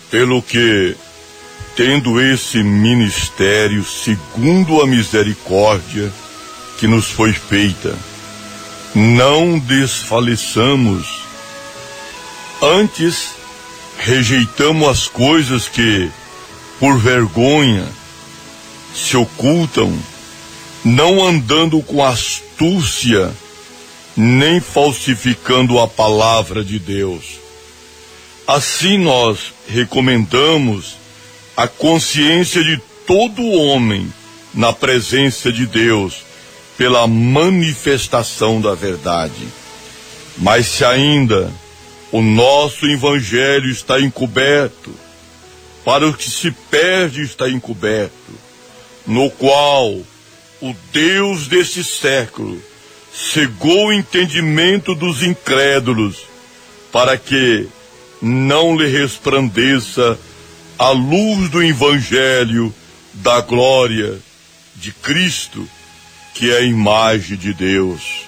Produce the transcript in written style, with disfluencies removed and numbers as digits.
Pelo que, tendo esse ministério segundo a misericórdia que nos foi feita, não desfaleçamos, antes rejeitamos as coisas que, por vergonha, se ocultam, não andando com astúcia, nem falsificando a palavra de Deus. Assim nós recomendamos a consciência de todo homem na presença de Deus, pela manifestação da verdade. Mas se ainda o nosso evangelho está encoberto, para o que se perde está encoberto, no qual o Deus deste século cegou o entendimento dos incrédulos, para que não lhe resplandeça a luz do evangelho da glória de Cristo, que é a imagem de Deus.